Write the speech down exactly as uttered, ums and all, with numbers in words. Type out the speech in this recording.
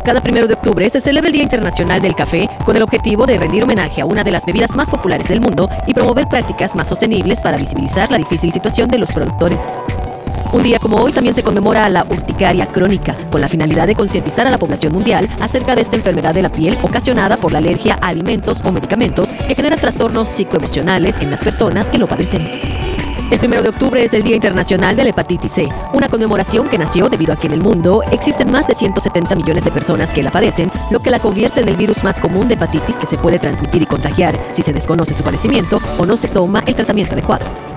Cada primero de octubre se celebra el Día Internacional del Café con el objetivo de rendir homenaje a una de las bebidas más populares del mundo y promover prácticas más sostenibles para visibilizar la difícil situación de los productores. Un día como hoy también se conmemora a la urticaria crónica, con la finalidad de concientizar a la población mundial acerca de esta enfermedad de la piel ocasionada por la alergia a alimentos o medicamentos que generan trastornos psicoemocionales en las personas que lo padecen. El primero de octubre es el Día Internacional de la Hepatitis C, una conmemoración que nació debido a que en el mundo existen más de ciento setenta millones de personas que la padecen, lo que la convierte en el virus más común de hepatitis que se puede transmitir y contagiar si se desconoce su padecimiento o no se toma el tratamiento adecuado.